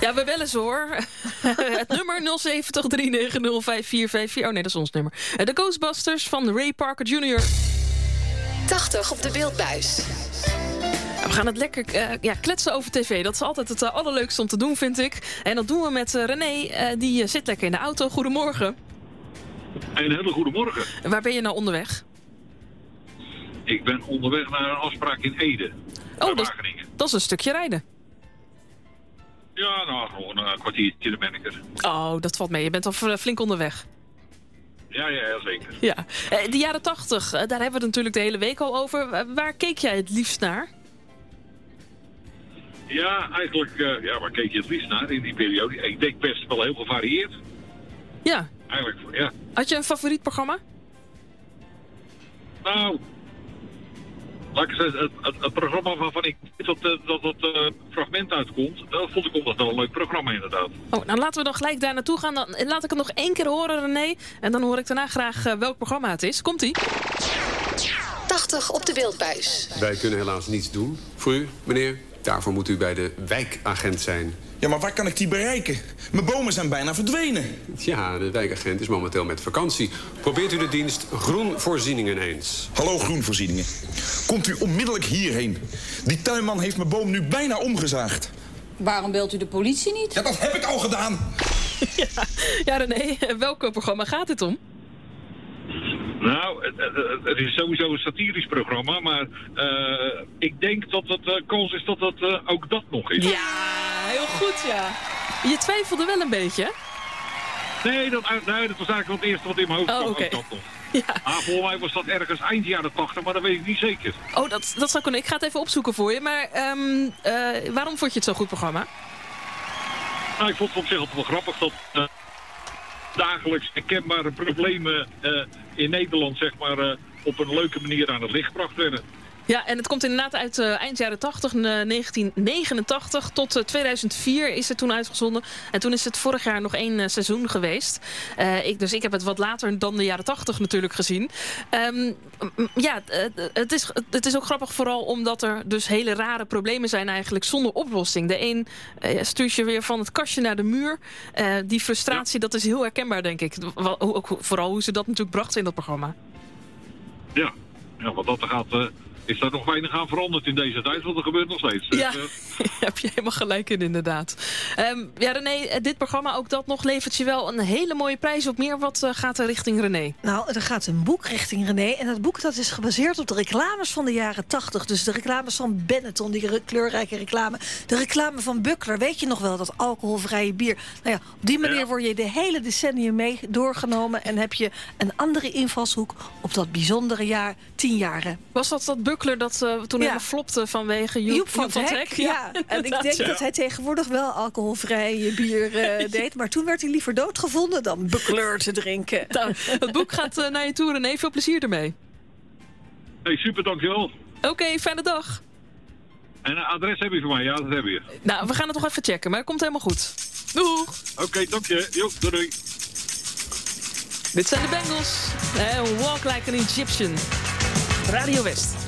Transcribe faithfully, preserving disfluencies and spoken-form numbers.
Ja, we bellen ze hoor. Het nummer nul zeventig, drie negen nul, vijf vier vijf vier. Oh nee, dat is ons nummer. De Ghostbusters van Ray Parker junior tachtig op de beeldbuis. We gaan het lekker uh, ja, kletsen over tv. Dat is altijd het uh, allerleukste om te doen, vind ik. En dat doen we met uh, René. Uh, die uh, zit lekker in de auto. Goedemorgen. Een hele goede morgen. En waar ben je nou onderweg? Ik ben onderweg naar een afspraak in Ede. Oh, dat, dat is een stukje rijden. Ja, nou, gewoon een kwartiertje, dan ben ik er. Oh, dat valt mee. Je bent al flink onderweg. Ja, ja, ja, zeker. Ja. De jaren tachtig, daar hebben we het natuurlijk de hele week al over. Waar keek jij het liefst naar? Ja, eigenlijk, uh, ja, waar keek je het liefst naar in die periode? Ik denk best wel heel gevarieerd. Ja. Eigenlijk, ja. Had je een favoriet programma? Nou, laat ik zeggen, het, het, het programma waarvan ik weet dat uh, dat, dat uh, fragment uitkomt, dat vond ik altijd wel een leuk programma inderdaad. Oh, nou laten we dan gelijk daar naartoe gaan. Dan, laat ik het nog één keer horen, René. En dan hoor ik daarna graag uh, welk programma het is. Komt-ie? tachtig op de beeldbuis. Wij kunnen helaas niets doen voor u, meneer. Daarvoor moet u bij de wijkagent zijn. Ja, maar waar kan ik die bereiken? Mijn bomen zijn bijna verdwenen. Ja, de wijkagent is momenteel met vakantie. Probeert u de dienst Groenvoorzieningen eens. Hallo Groenvoorzieningen. Komt u onmiddellijk hierheen. Die tuinman heeft mijn boom nu bijna omgezaagd. Waarom belt u de politie niet? Ja, dat heb ik al gedaan. Ja, ja René, welk programma gaat het om? Nou, het, het, het is sowieso een satirisch programma, maar uh, ik denk dat het uh, kans is dat het uh, ook dat nog is. Ja, heel goed, ja. Je twijfelde wel een beetje, hè? Nee, dat, nee, dat was eigenlijk het eerste wat in mijn hoofd kwam. Oh, oké. Okay. Ja. Ah, volgens mij was dat ergens eind jaren tachtig, maar dat weet ik niet zeker. Oh, dat, dat zou kunnen. Ik ga het even opzoeken voor je. Maar um, uh, waarom vond je het zo'n goed programma? Nou, ik vond het op zich altijd wel grappig dat uh, dagelijks herkenbare problemen uh, in Nederland, zeg maar, uh, op een leuke manier aan het licht gebracht werden. Ja, en het komt inderdaad uit uh, eind jaren tachtig, uh, negentien negenentachtig tot uh, tweeduizend vier is het toen uitgezonden. En toen is het vorig jaar nog één uh, seizoen geweest. Uh, ik, dus ik heb het wat later dan de jaren tachtig natuurlijk gezien. Um, ja, uh, het, is, het is ook grappig vooral omdat er dus hele rare problemen zijn eigenlijk zonder oplossing. De een uh, stuurt je weer van het kastje naar de muur. Uh, die frustratie, ja. Dat is heel herkenbaar, denk ik. Ook vooral hoe ze dat natuurlijk brachten in dat programma. Ja, ja wat dat er gaat... Uh... is daar nog weinig aan veranderd in deze tijd, want er gebeurt nog steeds. Ja, dus, uh... daar heb je helemaal gelijk in, inderdaad. Um, ja, René, dit programma, ook dat nog, levert je wel een hele mooie prijs op. Meer wat uh, gaat er richting René? Nou, er gaat een boek richting René. En dat boek dat is gebaseerd op de reclames van de jaren tachtig. Dus de reclames van Benetton, die re- kleurrijke reclame. De reclame van Buckler, weet je nog wel, dat alcoholvrije bier. Nou ja, op die manier ja. word je de hele decennium mee doorgenomen. En heb je een andere invalshoek op dat bijzondere jaar, tien jaren. Was dat dat Buckler dat uh, toen ja. helemaal flopte vanwege Joep, Joep van, Joep van het Hek? Hek. Ja, ja. En ik denk ja. dat hij tegenwoordig wel alcoholvrij bier uh, deed. Maar toen werd hij liever doodgevonden dan Buckler te drinken. Nou, het boek gaat uh, naar je toe, René. Veel plezier ermee. Hey, super, dankjewel. Oké, okay, fijne dag. En een adres heb je voor mij? Ja, dat heb je. Nou, we gaan het nog even checken, maar het komt helemaal goed. Doeg! Oké, okay, dank je. Jo, doei, doei. Dit zijn de Bengals. Uh, Walk Like an Egyptian. Radio West.